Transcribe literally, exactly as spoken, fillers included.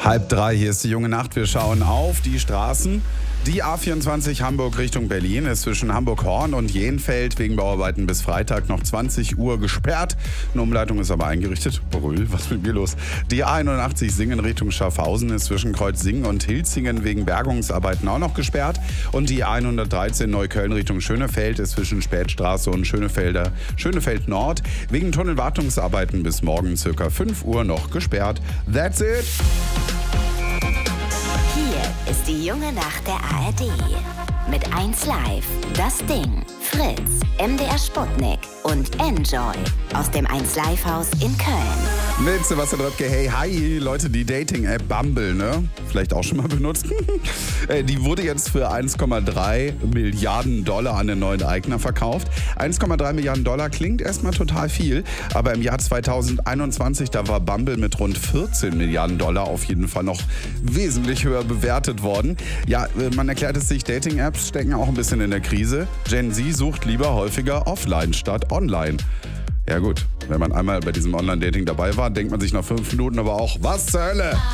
Halb drei, hier ist die junge Nacht. Wir schauen auf die Straßen. Die A vierundzwanzig Hamburg Richtung Berlin ist zwischen Hamburg-Horn und Jenfeld wegen Bauarbeiten bis Freitag noch zwanzig Uhr gesperrt. Eine Umleitung ist aber eingerichtet. Brüll, was ist mit mir los? Die A einundachtzig Singen Richtung Schaffhausen ist zwischen Kreuzsingen und Hilzingen wegen Bergungsarbeiten auch noch gesperrt. Und die A hundertdreizehn Neukölln Richtung Schönefeld ist zwischen Spätstraße und Schönefelder, Schönefeld Nord wegen Tunnelwartungsarbeiten bis morgen ca. fünf Uhr noch gesperrt. That's it! Hier ist die junge Nacht der A R D. Mit eins Live, Das Ding, Fritz, M D R Sputnik und Enjoy aus dem eins Live Haus in Köln. Mit Sebastian Röpke, hey, hi, Leute, die Dating-App Bumble, ne? Vielleicht auch schon mal benutzt. Die wurde jetzt für eins Komma drei Milliarden Dollar an den neuen Eigner verkauft. eins Komma drei Milliarden Dollar klingt erstmal total viel, aber im Jahr zweitausendeinundzwanzig, da war Bumble mit rund vierzehn Milliarden Dollar auf jeden Fall noch wesentlich höher bewertet worden. Ja, man erklärt es sich, Dating-Apps stecken auch ein bisschen in der Krise. Gen Z sucht lieber häufiger offline statt online. Ja gut, wenn man einmal bei diesem Online-Dating dabei war, denkt man sich nach fünf Minuten aber auch, was zur Hölle?